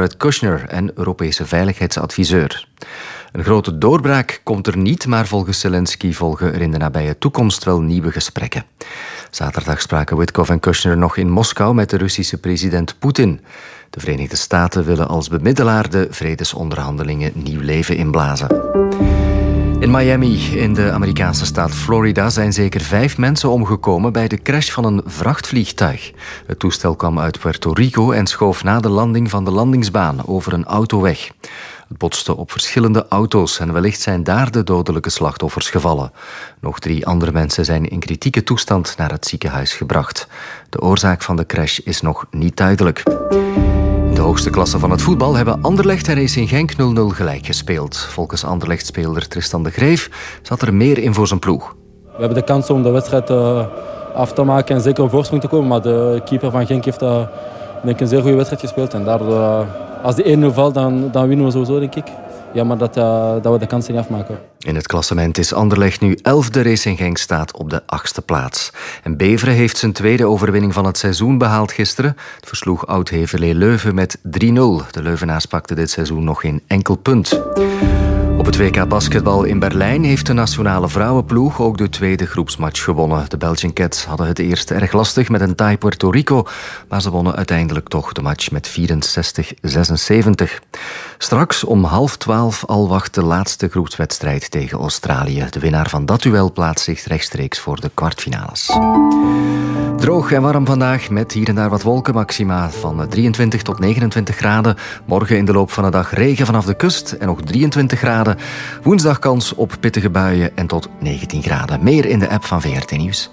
Jared Kushner en Europese veiligheidsadviseur. Een grote doorbraak komt er niet, maar volgens Zelensky volgen er in de nabije toekomst wel nieuwe gesprekken. Zaterdag spraken Witkoff en Kushner nog in Moskou met de Russische president Poetin. De Verenigde Staten willen als bemiddelaar de vredesonderhandelingen nieuw leven inblazen. In Miami, in de Amerikaanse staat Florida, zijn zeker 5 mensen omgekomen bij de crash van een vrachtvliegtuig. Het toestel kwam uit Puerto Rico en schoof na de landing van de landingsbaan over een autoweg. Het botste op verschillende auto's en wellicht zijn daar de dodelijke slachtoffers gevallen. Nog 3 andere mensen zijn in kritieke toestand naar het ziekenhuis gebracht. De oorzaak van de crash is nog niet duidelijk. In de hoogste klasse van het voetbal hebben Anderlecht en Racing Genk 0-0 gelijk gespeeld. Volgens Anderlecht-speler Tristan de Greef zat er meer in voor zijn ploeg. We hebben de kans om de wedstrijd af te maken en zeker op voorsprong te komen. Maar de keeper van Genk heeft denk ik een zeer goede wedstrijd gespeeld. En daardoor, als die 1-0 valt, dan winnen we sowieso, denk ik. Ja, maar dat we de kansen niet afmaken. In het klassement is Anderlecht nu 11e. Racing Genk staat op de 8e plaats. En Beveren heeft zijn tweede overwinning van het seizoen behaald gisteren. Het versloeg Oud-Heverlee Leuven met 3-0. De Leuvenaars pakten dit seizoen nog geen enkel punt. Op het WK basketbal in Berlijn heeft de nationale vrouwenploeg ook de tweede groepsmatch gewonnen. De Belgian Cats hadden het eerst erg lastig met een taai Puerto Rico, maar ze wonnen uiteindelijk toch de match met 64-76. Straks om 11:30 al wacht de laatste groepswedstrijd tegen Australië. De winnaar van dat duel plaatst zich rechtstreeks voor de kwartfinales. Droog en warm vandaag met hier en daar wat wolken, maxima van 23 tot 29 graden. Morgen in de loop van de dag regen vanaf de kust en nog 23 graden. Woensdag kans op pittige buien en tot 19 graden. Meer in de app van VRT Nieuws.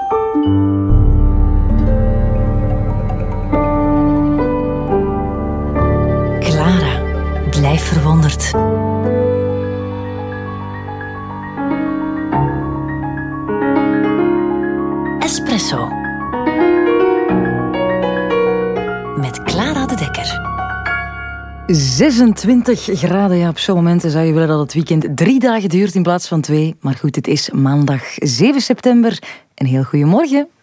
Clara, blijf verwonderd. Espresso. Met Clara de Dekker. 26 graden, ja, op zo'n momenten zou je willen dat het weekend 3 dagen duurt in plaats van 2. Maar goed, het is maandag 7 september. Een heel goedemorgen.